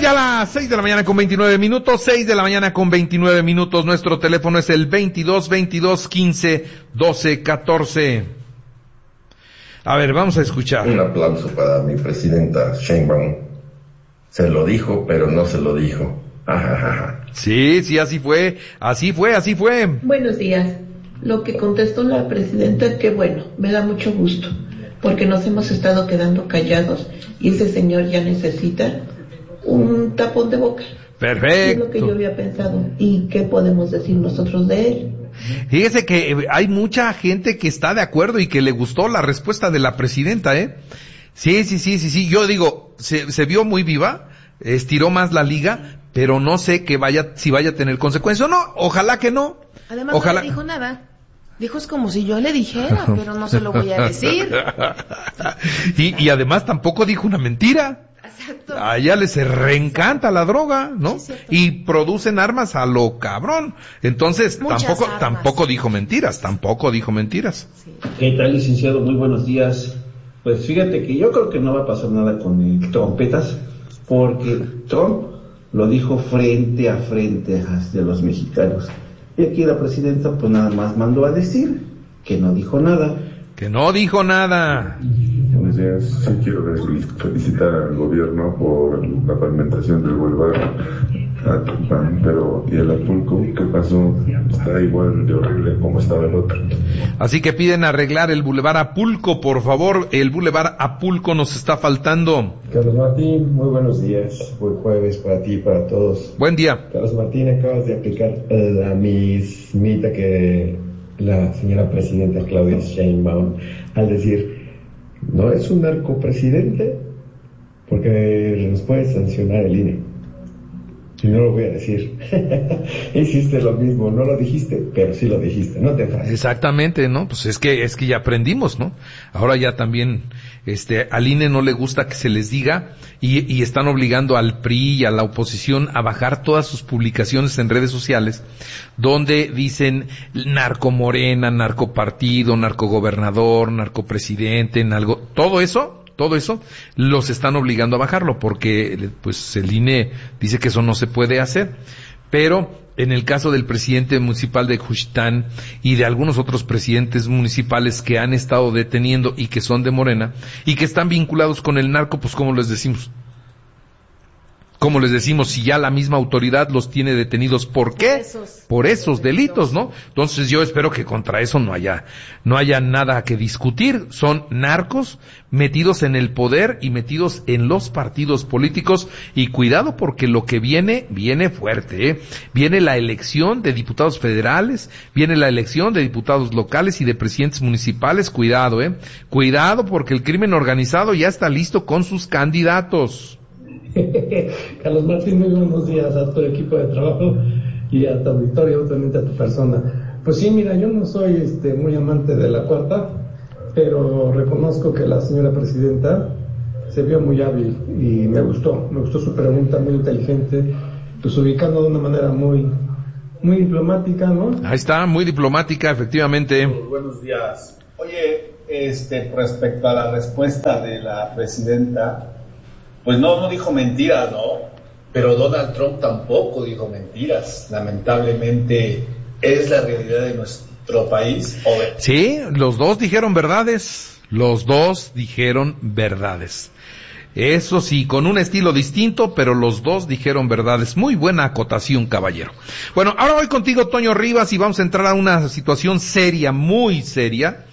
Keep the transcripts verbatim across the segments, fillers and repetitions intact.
ya las seis de la mañana con veintinueve minutos, seis de la mañana con veintinueve minutos. Nuestro teléfono es el veintidós, veintidós, quince, doce, catorce. A ver, vamos a escuchar. Un aplauso para mi presidenta Sheinbaum. Se lo dijo, pero no se lo dijo. Sí, sí, así fue, así fue, así fue. Buenos días. Lo que contestó la presidenta, qué bueno, me da mucho gusto, porque nos hemos estado quedando callados y ese señor ya necesita un tapón de boca. Perfecto. Es lo que yo había pensado. ¿Y qué podemos decir nosotros de él? Fíjese que hay mucha gente que está de acuerdo y que le gustó la respuesta de la presidenta, ¿eh? Sí, sí, sí, sí, sí. Yo digo, se, se vio muy viva, estiró más la liga, pero no sé que vaya, si vaya a tener consecuencias o no. Ojalá que no. Además Ojalá... no le dijo nada. Dijo, es como si yo le dijera, pero no se lo voy a decir. y, y además tampoco dijo una mentira. Exacto. A ella les reencanta la droga, ¿no? Sí, y producen armas a lo cabrón. Entonces, Muchas tampoco armas. tampoco dijo mentiras, tampoco dijo mentiras. Sí. ¿Qué tal, licenciado? Muy buenos días. Pues fíjate que yo creo que no va a pasar nada con el trompetas, porque Trump lo dijo frente a frente hacia los mexicanos. Y aquí la presidenta pues nada más mandó a decir que no dijo nada. Que no dijo nada. Buenos días. Sí quiero felicitar al gobierno por la pavimentación del bulevar Atulpan, pero ¿y el Acapulco qué pasó? Está igual de horrible como estaba el otro. Así que piden arreglar el bulevar Apulco, por favor. El bulevar Apulco nos está faltando. Carlos Martín, muy buenos días. Buen jueves para ti y para todos. Buen día. Carlos Martín, acabas de aplicar la mismita que la señora presidenta Claudia Sheinbaum al decir, no es un narcopresidente porque nos puede sancionar el I N E. Y no lo voy a decir. Hiciste lo mismo, no lo dijiste, pero sí lo dijiste, no te enfades. Exactamente, ¿no? Pues es que es que ya aprendimos, ¿no? Ahora ya también este al I N E no le gusta que se les diga y, y están obligando al P R I y a la oposición a bajar todas sus publicaciones en redes sociales donde dicen narcomorena, narcopartido, narcogobernador, narcopresidente, en algo, todo eso Todo eso los están obligando a bajarlo porque pues el I N E dice que eso no se puede hacer. Pero en el caso del presidente municipal de Juchitán y de algunos otros presidentes municipales que han estado deteniendo y que son de Morena y que están vinculados con el narco, pues ¿cómo les decimos? ¿Cómo les decimos si ya la misma autoridad los tiene detenidos? ¿Por qué? Esos, Por esos delitos, ¿no? Entonces yo espero que contra eso no haya, no haya nada que discutir. Son narcos metidos en el poder y metidos en los partidos políticos y cuidado porque lo que viene, viene fuerte, ¿eh? Viene la elección de diputados federales, viene la elección de diputados locales y de presidentes municipales. Cuidado, ¿eh? Cuidado porque el crimen organizado ya está listo con sus candidatos. Carlos Martín, muy buenos días a tu equipo de trabajo y a tu auditorio, obviamente a tu persona. Pues sí, mira, yo no soy este muy amante de la cuarta, pero reconozco que la señora presidenta se vio muy hábil y me gustó, me gustó su pregunta, muy inteligente, pues ubicando de una manera muy, muy diplomática, ¿no? Ahí está, muy diplomática, efectivamente. Buenos días. Oye, este, respecto a la respuesta de la presidenta, pues no, no dijo mentiras, ¿no? Pero Donald Trump tampoco dijo mentiras. Lamentablemente es la realidad de nuestro país. Sí, los dos dijeron verdades. Los dos dijeron verdades. Eso sí, con un estilo distinto, pero los dos dijeron verdades. Muy buena acotación, caballero. Bueno, ahora voy contigo, Toño Rivas, y vamos a entrar a una situación seria, muy seria.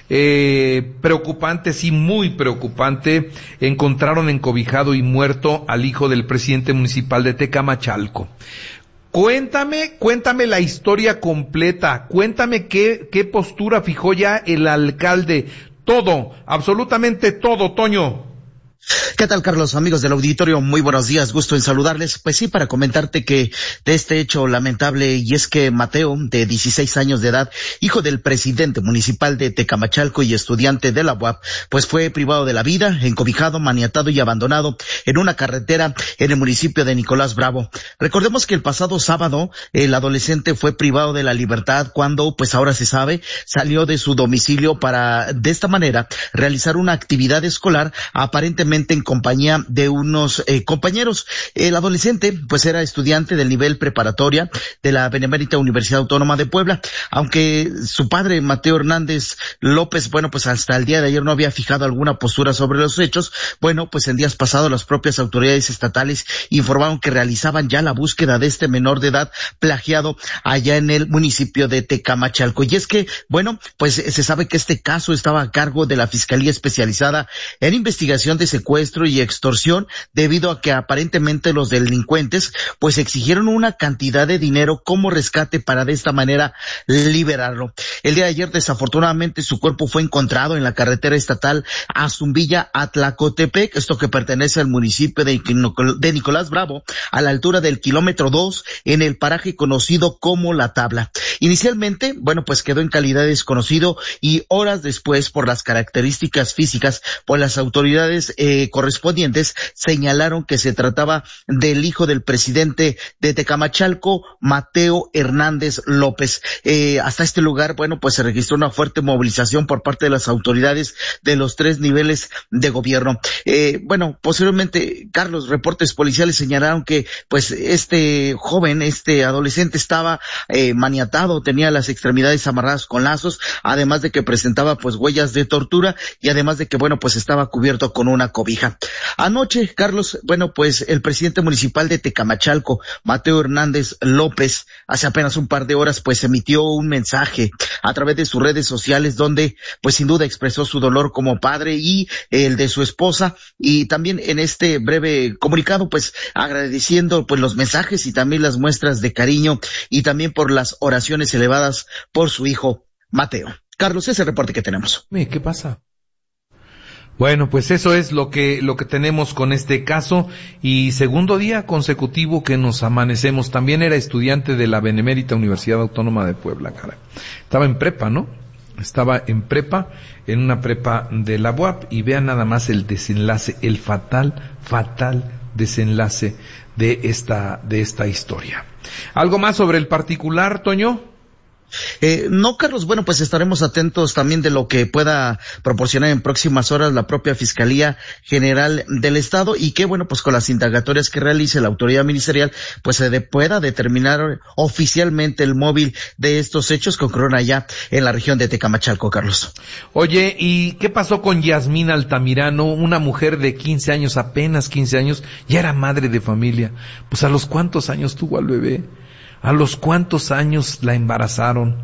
Eh, preocupante, sí, muy preocupante. Encontraron encobijado y muerto al hijo del presidente municipal de Tecamachalco. Cuéntame, cuéntame la historia completa. Cuéntame qué, qué postura fijó ya el alcalde. Todo, absolutamente todo, Toño. ¿Qué tal, Carlos? Amigos del auditorio, muy buenos días, gusto en saludarles. Pues sí, para comentarte que de este hecho lamentable, y es que Mateo, de dieciséis años de edad, hijo del presidente municipal de Tecamachalco y estudiante de la U A P, pues fue privado de la vida, encobijado, maniatado y abandonado en una carretera en el municipio de Nicolás Bravo. Recordemos que el pasado sábado el adolescente fue privado de la libertad cuando, pues ahora se sabe, salió de su domicilio para, de esta manera, realizar una actividad escolar aparentemente aparentemente en compañía de unos eh, compañeros. El adolescente pues era estudiante del nivel preparatoria de la Benemérita Universidad Autónoma de Puebla, aunque su padre Mateo Hernández López, bueno, pues hasta el día de ayer no había fijado alguna postura sobre los hechos. Bueno, pues en días pasados las propias autoridades estatales informaron que realizaban ya la búsqueda de este menor de edad plagiado allá en el municipio de Tecamachalco. Y es que, bueno, pues se sabe que este caso estaba a cargo de la Fiscalía Especializada en Investigación de Secuestro y Extorsión, debido a que aparentemente los delincuentes pues exigieron una cantidad de dinero como rescate para de esta manera liberarlo. El día de ayer, desafortunadamente, su cuerpo fue encontrado en la carretera estatal Azumbilla a Tlacotepec, esto que pertenece al municipio de, de Nicolás Bravo, a la altura del kilómetro dos, en el paraje conocido como La Tabla. Inicialmente, bueno, pues quedó en calidad de desconocido, y horas después, por las características físicas, pues las autoridades eh, correspondientes señalaron que se trataba del hijo del presidente de Tecamachalco, Mateo Hernández López. Eh, hasta este lugar, bueno, pues se registró una fuerte movilización por parte de las autoridades de los tres niveles de gobierno. Eh, bueno, posteriormente, Carlos, reportes policiales señalaron que pues este joven, este adolescente estaba eh, maniatado, tenía las extremidades amarradas con lazos, además de que presentaba pues huellas de tortura, y además de que, bueno, pues estaba cubierto con una cobija. Anoche, Carlos, bueno, pues el presidente municipal de Tecamachalco, Mateo Hernández López, hace apenas un par de horas, pues emitió un mensaje a través de sus redes sociales donde, pues sin duda expresó su dolor como padre y el de su esposa, y también en este breve comunicado, pues agradeciendo pues los mensajes y también las muestras de cariño, y también por las oraciones elevadas por su hijo Mateo. Carlos, ese reporte que tenemos. ¿Qué pasa? Bueno, pues eso es lo que lo que tenemos con este caso, y segundo día consecutivo que nos amanecemos. También era estudiante de la Benemérita Universidad Autónoma de Puebla, cara. Estaba en prepa, ¿no? Estaba en prepa, en una prepa de la U A P, y vean nada más el desenlace, el fatal, fatal desenlace de esta de esta historia. ¿Algo más sobre el particular, Toño? Eh, no, Carlos, bueno, pues estaremos atentos también de lo que pueda proporcionar en próximas horas la propia Fiscalía General del Estado, y que, bueno, pues con las indagatorias que realice la autoridad ministerial, pues se de, pueda determinar oficialmente el móvil de estos hechos que ocurrieron allá en la región de Tecamachalco, Carlos. Oye, ¿y qué pasó con Yasmín Altamirano, una mujer de quince años, apenas quince años, ya era madre de familia? Pues ¿a los cuántos años tuvo al bebé? ¿A los cuántos años la embarazaron?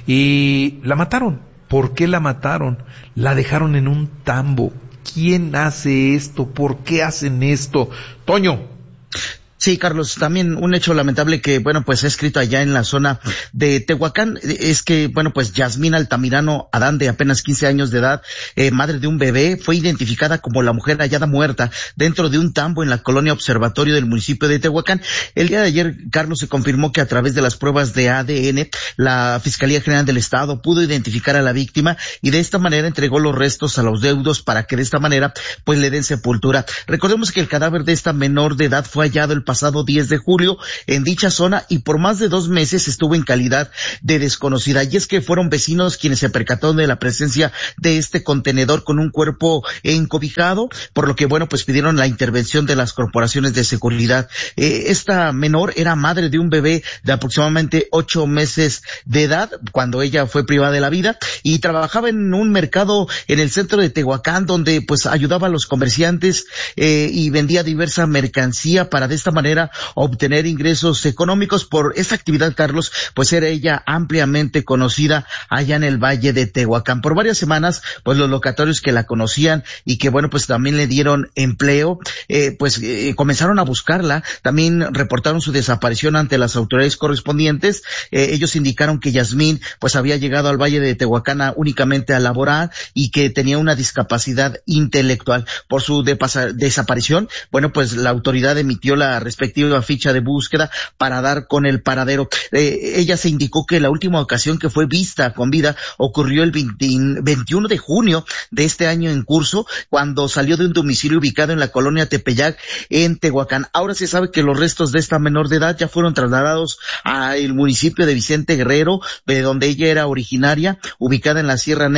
Y la mataron. ¿Por qué la mataron? La dejaron en un tambo. ¿Quién hace esto? ¿Por qué hacen esto? Toño. Sí, Carlos, también un hecho lamentable que, bueno, pues ha escrito allá en la zona de Tehuacán, es que, bueno, pues Yasmín Altamirano Adán, de apenas quince años de edad, eh, madre de un bebé, fue identificada como la mujer hallada muerta dentro de un tambo en la colonia Observatorio del municipio de Tehuacán. El día de ayer, Carlos, se confirmó que a través de las pruebas de A D N, la Fiscalía General del Estado pudo identificar a la víctima, y de esta manera entregó los restos a los deudos para que de esta manera, pues le den sepultura. Recordemos que el cadáver de esta menor de edad fue hallado el pasado diez de julio en dicha zona, y por más de dos meses estuvo en calidad de desconocida. Y es que fueron vecinos quienes se percataron de la presencia de este contenedor con un cuerpo encobijado, por lo que, bueno, pues pidieron la intervención de las corporaciones de seguridad. Eh, esta menor era madre de un bebé de aproximadamente ocho meses de edad cuando ella fue privada de la vida, y trabajaba en un mercado en el centro de Tehuacán, donde pues ayudaba a los comerciantes eh, y vendía diversa mercancía para de esta manera obtener ingresos económicos. Por esta actividad, Carlos, pues era ella ampliamente conocida allá en el Valle de Tehuacán. Por varias semanas, pues los locatarios que la conocían y que, bueno, pues también le dieron empleo, eh, pues eh, comenzaron a buscarla. También reportaron su desaparición ante las autoridades correspondientes. Eh, ellos indicaron que Yasmín pues había llegado al Valle de Tehuacán a, únicamente a laborar, y que tenía una discapacidad intelectual. Por su desaparición, bueno, pues la autoridad emitió la respectiva ficha de búsqueda para dar con el paradero. Eh, ella se indicó que la última ocasión que fue vista con vida ocurrió el veintiuno de junio de este año en curso, cuando salió de un domicilio ubicado en la colonia Tepeyac, en Tehuacán. Ahora se sabe que los restos de esta menor de edad ya fueron trasladados al municipio de Vicente Guerrero, de donde ella era originaria, ubicada en la Sierra Negra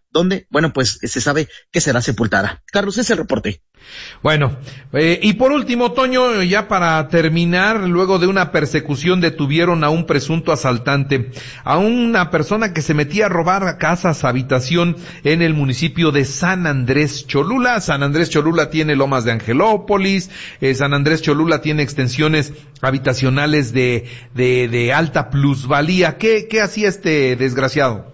donde, bueno, pues se sabe que será sepultada. Carlos, ese es el reporte. Bueno, eh, y por último, Toño, ya para terminar, luego de una persecución detuvieron a un presunto asaltante, a una persona que se metía a robar casas, habitación en el municipio de San Andrés Cholula. San Andrés Cholula tiene Lomas de Angelópolis, eh, San Andrés Cholula tiene extensiones habitacionales de, de, de alta plusvalía. ¿Qué, qué hacía este desgraciado?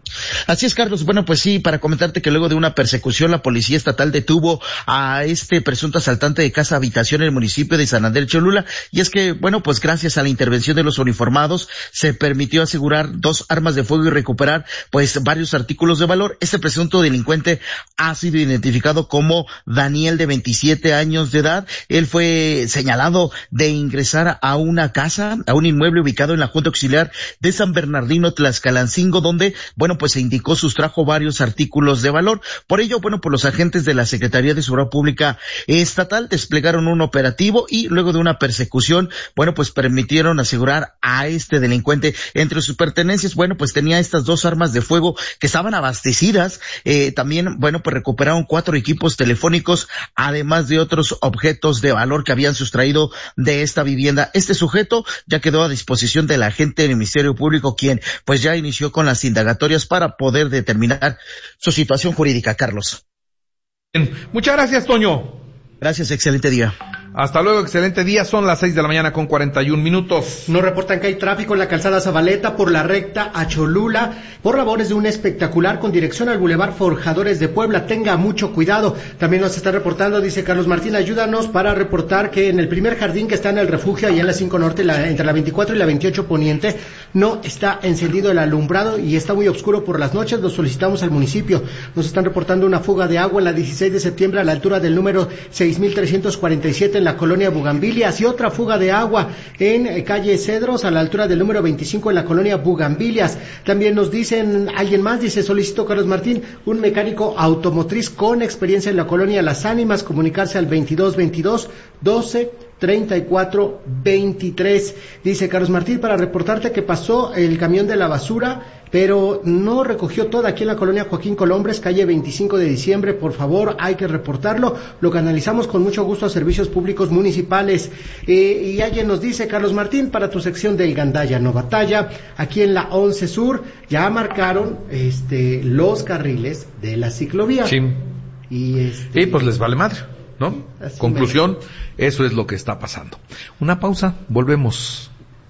Así es, Carlos. Bueno, pues sí, para comentarte que luego de una persecución, la policía estatal detuvo a este presunto asaltante de casa habitación en el municipio de San Andrés Cholula, y es que, bueno, pues gracias a la intervención de los uniformados, se permitió asegurar dos armas de fuego y recuperar, pues, varios artículos de valor. Este presunto delincuente ha sido identificado como Daniel, de veintisiete años de edad. Él fue señalado de ingresar a una casa, a un inmueble ubicado en la Junta Auxiliar de San Bernardino, Tlaxcalancingo, donde, bueno, pues se indicó sustrajo varios artículos de valor. Por ello, bueno, pues los agentes de la Secretaría de Seguridad Pública Estatal desplegaron un operativo y luego de una persecución, bueno, pues permitieron asegurar a este delincuente. Entre sus pertenencias, bueno, pues tenía estas dos armas de fuego que estaban abastecidas. Eh, también, bueno, pues recuperaron cuatro equipos telefónicos, además de otros objetos de valor que habían sustraído de esta vivienda. Este sujeto ya quedó a disposición del agente del Ministerio Público, quien pues ya inició con las indagatorias para poder determinar su situación jurídica, Carlos. Bien. Muchas gracias, Toño. Gracias, excelente día. Hasta luego, excelente día. Son las seis de la mañana con cuarenta y un minutos. Nos reportan que hay tráfico en la calzada Zabaleta por la recta a Cholula por labores de un espectacular con dirección al Boulevard Forjadores de Puebla. Tenga mucho cuidado. También nos está reportando, dice Carlos Martín, ayúdanos para reportar que en el primer jardín que está en el refugio, allá en la cinco Norte, la, entre la veinticuatro y la veintiocho Poniente, no está encendido el alumbrado y está muy oscuro por las noches. Lo solicitamos al municipio. Nos están reportando una fuga de agua en la dieciséis de septiembre a la altura del número seis mil trescientos cuarenta y siete en la colonia Bugambilias, y otra fuga de agua en eh, calle Cedros a la altura del número veinticinco en la colonia Bugambilias. También nos dicen, alguien más dice, solicito, Carlos Martín, un mecánico automotriz con experiencia en la colonia Las Ánimas, comunicarse al veintidós veintidós doce treinta y cuatro veintitrés. Dice Carlos Martín, para reportarte que pasó el camión de la basura, pero no recogió toda aquí en la colonia Joaquín Colombres, calle veinticinco de diciembre. Por favor, hay que reportarlo. Lo canalizamos con mucho gusto a servicios públicos municipales. Eh, y alguien nos dice, Carlos Martín, para tu sección del Gandaya no batalla, aquí en la once Sur ya marcaron este los carriles de la ciclovía. Sí. Y, este... y pues les vale madre, ¿no? Así Conclusión, me... eso es lo que está pasando. Una pausa, volvemos.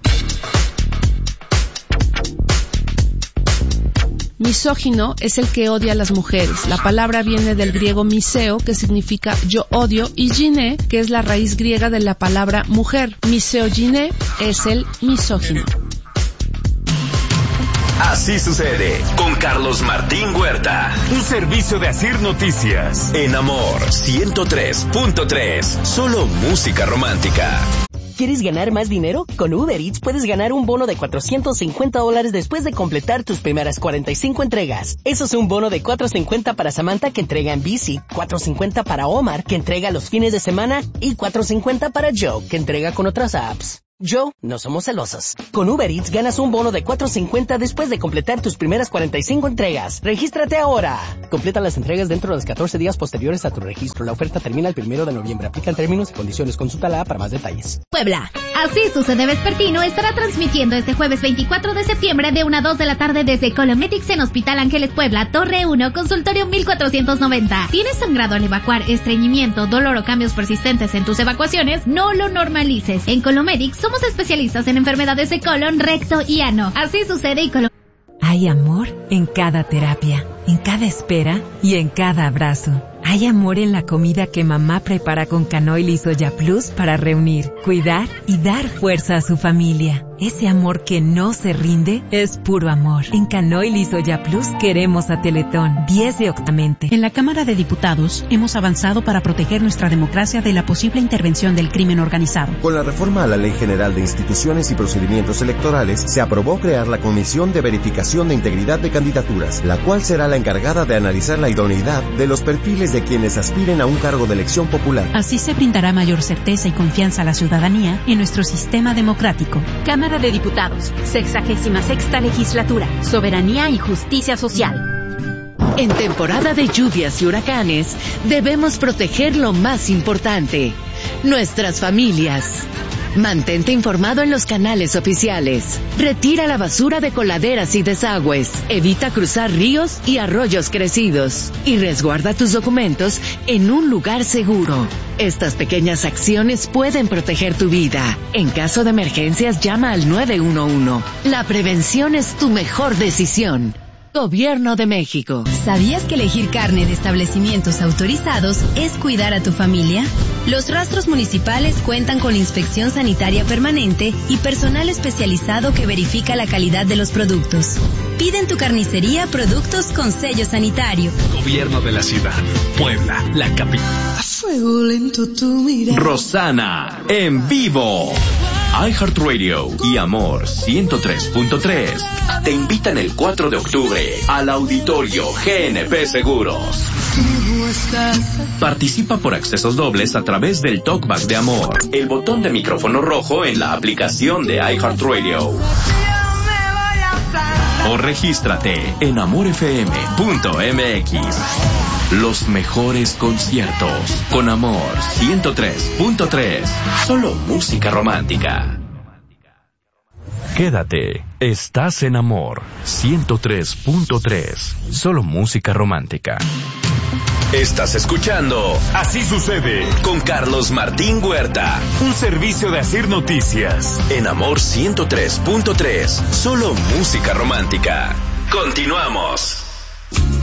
Misógino es el que odia a las mujeres. La palabra viene del griego miseo, que significa yo odio, y gine, que es la raíz griega de la palabra mujer. Misogyne es el misógino. Así sucede con Carlos Martín Huerta. Un servicio de Asir Noticias. En Amor ciento tres punto tres. Solo música romántica. ¿Quieres ganar más dinero? Con Uber Eats puedes ganar un bono de cuatrocientos cincuenta dólares después de completar tus primeras cuarenta y cinco entregas. Eso es un bono de cuatrocientos cincuenta para Samantha, que entrega en bici, cuatrocientos cincuenta para Omar, que entrega los fines de semana, y cuatrocientos cincuenta para Joe, que entrega con otras apps. Joe, no somos celosos. Con Uber Eats ganas un bono de cuatrocientos cincuenta después de completar tus primeras cuarenta y cinco entregas. ¡Regístrate ahora! Completa las entregas dentro de los catorce días posteriores a tu registro. La oferta termina el primero de noviembre. Aplican términos y condiciones. Consulta la app para más detalles. Puebla. Así sucede vespertino estará transmitiendo este jueves veinticuatro de septiembre de una a dos de la tarde desde Colometics en Hospital Ángeles Puebla, Torre uno, consultorio mil cuatrocientos noventa. ¿Tienes sangrado al evacuar, estreñimiento, dolor o cambios persistentes en tus evacuaciones? No lo normalices. En Colometics somos especialistas en enfermedades de colon, recto y ano. Así sucede y Colom... Hay amor en cada terapia, en cada espera y en cada abrazo. Hay amor en la comida que mamá prepara con Canoil y Soya Plus para reunir, cuidar y dar fuerza a su familia. Ese amor que no se rinde es puro amor. En Canoil y Soya Plus queremos a Teletón. diez de octamente. En la Cámara de Diputados hemos avanzado para proteger nuestra democracia de la posible intervención del crimen organizado. Con la reforma a la Ley General de Instituciones y Procedimientos Electorales, se aprobó crear la Comisión de Verificación de Integridad de Candidaturas, la cual será la encargada de analizar la idoneidad de los perfiles de quienes aspiren a un cargo de elección popular. Así se brindará mayor certeza y confianza a la ciudadanía en nuestro sistema democrático. Cámara de Diputados, sexagésima sexta legislatura, soberanía y justicia social. En temporada de lluvias y huracanes, debemos proteger lo más importante, nuestras familias. Mantente informado en los canales oficiales. Retira la basura de coladeras y desagües. Evita cruzar ríos y arroyos crecidos. Y resguarda tus documentos en un lugar seguro. Estas pequeñas acciones pueden proteger tu vida. En caso de emergencias, llama al nueve uno uno. La prevención es tu mejor decisión. Gobierno de México. ¿Sabías que elegir carne de establecimientos autorizados es cuidar a tu familia? Los rastros municipales cuentan con inspección sanitaria permanente y personal especializado que verifica la calidad de los productos. Pide en tu carnicería productos con sello sanitario. Gobierno de la ciudad. Puebla, la capital. Fuego lento tu mirada. Rosana, en vivo. iHeartRadio y Amor ciento tres punto tres te invitan el cuatro de octubre al Auditorio G N P Seguros. Participa por accesos dobles a través del Talkback de Amor, el botón de micrófono rojo en la aplicación de iHeartRadio. O regístrate en amor f m punto m x. Los mejores conciertos con Amor ciento tres punto tres. Solo música romántica. Quédate, estás en Amor ciento tres punto tres. Solo música romántica. Estás escuchando Así Sucede con Carlos Martín Huerta. Un servicio de Asir Noticias. En Amor ciento tres punto tres. Solo música romántica. Continuamos.